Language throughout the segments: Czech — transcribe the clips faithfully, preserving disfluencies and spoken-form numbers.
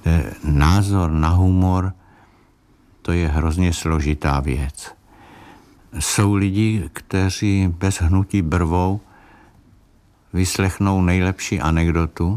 Názor na humor, to je hrozně složitá věc. Jsou lidi, kteří bez hnutí brvou vyslechnou nejlepší anekdotu,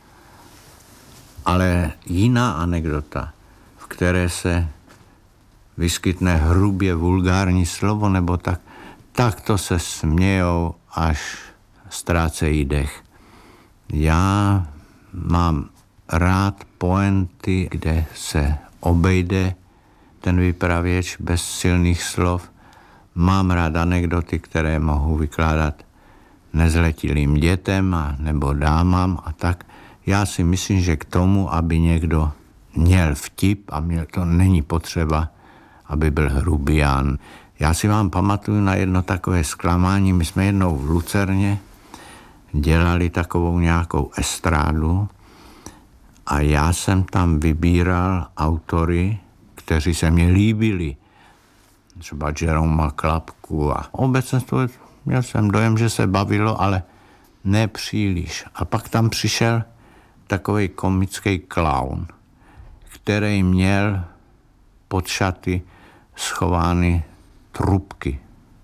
ale jiná anekdota, v které se vyskytne hrubě vulgární slovo nebo tak, tak to se smějou, až ztrácejí dech. Já mám rád pointy, kde se obejde ten vypravěč bez silných slov. Mám rád anekdoty, které mohu vykládat nezletilým dětem a nebo dámám a tak. Já si myslím, že k tomu, aby někdo měl vtip a měl, to není potřeba, aby byl hrubián. Já si vám pamatuju na jedno takové zklamání. My jsme jednou v Lucerně dělali takovou nějakou estrádu a já jsem tam vybíral autory, kteří se mě líbili. Třeba Jeroma Klapku a obecně to, měl jsem dojem, že se bavilo, ale ne příliš. A pak tam přišel takový komický klaun, který měl pod šaty schovány trubky.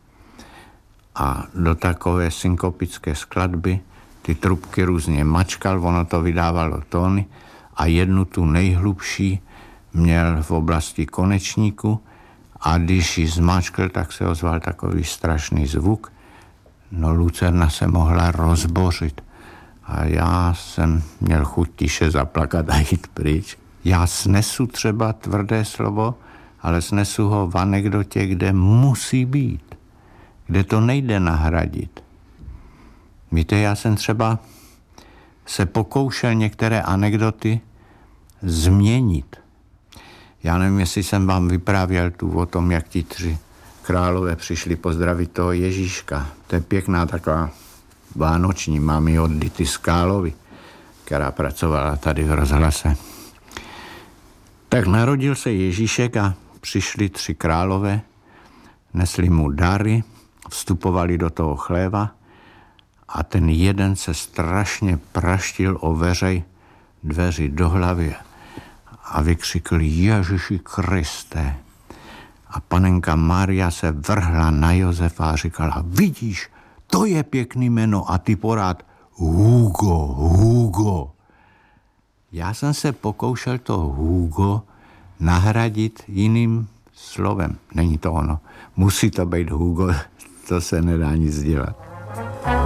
A do takové synkopické skladby ty trubky různě mačkal, ono to vydávalo tóny a jednu tu nejhlubší měl v oblasti konečníku a když ji zmáčkl, tak se ozval takový strašný zvuk. No Lucerna se mohla rozbořit a já jsem měl chuť tiše zaplakat a jít pryč. Já snesu třeba tvrdé slovo, ale snesu ho v anekdotě, kde musí být, kde to nejde nahradit. Víte, já jsem třeba se pokoušel některé anekdoty změnit. Já nevím, jestli jsem vám vyprávěl tu o tom, jak ti tři králové přišli pozdravit toho Ježíška. To je pěkná taková vánoční mami od Dity Skálovy, která pracovala tady v rozhlase. Tak narodil se Ježíšek a přišli tři králové, nesli mu dary, vstupovali do toho chléva a ten jeden se strašně praštil o veřej dveři do hlavy a vykřikl Ježíši Kriste. A panenka Maria se vrhla na Josefa a říkala, vidíš, to je pěkný jméno a ty porád Hugo, Hugo. Já jsem se pokoušel to Hugo nahradit jiným slovem. Není to ono. Musí to být Hugo, to se nedá nic dělat.